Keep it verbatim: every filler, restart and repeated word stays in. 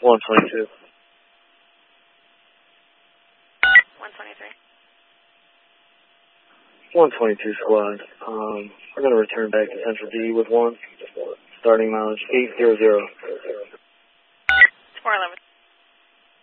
one twenty-two. one twenty-three. one twenty-two squad. Um, we're going to return back to Central D with one, starting mileage eight zero zero.